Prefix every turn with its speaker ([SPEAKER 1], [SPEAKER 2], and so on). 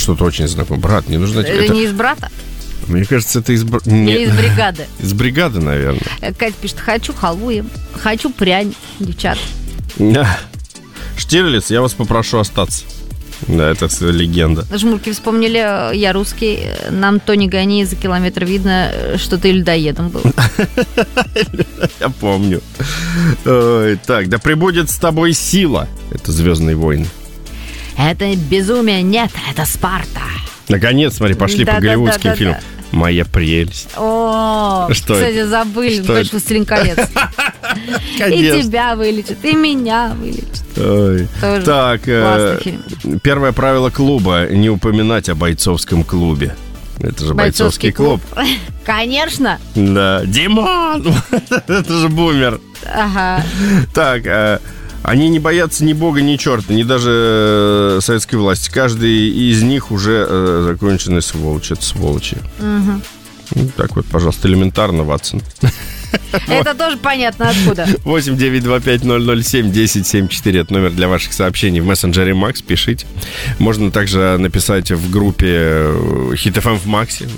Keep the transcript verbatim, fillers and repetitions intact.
[SPEAKER 1] что-то очень знакомое. Брат, не нужно...
[SPEAKER 2] Это, это не из брата?
[SPEAKER 1] Мне кажется, это из...
[SPEAKER 2] Или из бригады?
[SPEAKER 1] Из бригады, наверное.
[SPEAKER 2] Катя пишет, хочу халву им, хочу прянь, девчат.
[SPEAKER 1] Штирлиц, я вас попрошу остаться. Да, это легенда.
[SPEAKER 2] Жмурки вспомнили, я русский, нам то не гони, за километр видно, что ты людоедом был.
[SPEAKER 1] Я помню. Ой, так, да пребудет с тобой сила. Это «Звездные войны».
[SPEAKER 2] Это безумие, нет, это Спарта.
[SPEAKER 1] Наконец, смотри, пошли да, по голливудским да, да, фильмам. Да, да. «Моя прелесть».
[SPEAKER 2] О, что кстати, это? Забыли, больше «Властелин колец». И тебя вылечит, и меня вылечит.
[SPEAKER 1] Ой. Тоже так, э, первое правило клуба – не упоминать о бойцовском клубе. Это же бойцовский, бойцовский клуб. клуб.
[SPEAKER 2] Конечно.
[SPEAKER 1] Да. Димон! Это же бумер.
[SPEAKER 2] Ага.
[SPEAKER 1] Так, э, они не боятся ни бога, ни черта, ни даже советской власти. Каждый из них уже э, законченный сволочь. Это сволочи.
[SPEAKER 2] Угу.
[SPEAKER 1] Ну, так вот, пожалуйста, элементарно, Ватсон.
[SPEAKER 2] Это тоже понятно откуда.
[SPEAKER 1] восемь девятьсот двадцать пять ноль ноль семь десять семьдесят четыре. Это номер для ваших сообщений в мессенджере Макс. Пишите. Можно также написать в группе Хит эф эм в Максе.